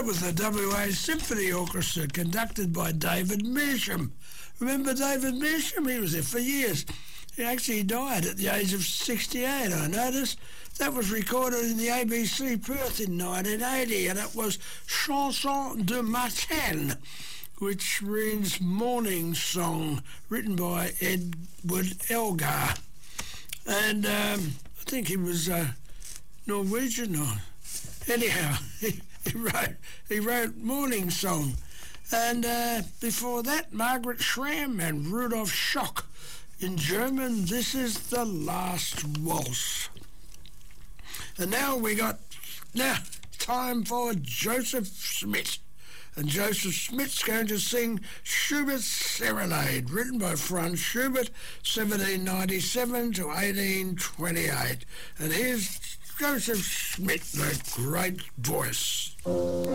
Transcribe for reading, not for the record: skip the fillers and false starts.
That was the WA Symphony Orchestra, conducted by David Measham. Remember David Measham? He was there for years. He actually died at the age of 68, I noticed. That was recorded in the ABC Perth in 1980, and it was Chanson de Matin, which means morning song, written by Edward Elgar. And I think he was Norwegian, or anyhow, he wrote morning song. And before that, Margaret Schramm and Rudolf Schock. In German, this is the last waltz. And now time for Joseph Schmidt. And Joseph Schmidt's going to sing Schubert's Serenade, written by Franz Schubert, 1797 to 1828. And here's Joseph Schmidt, the great voice.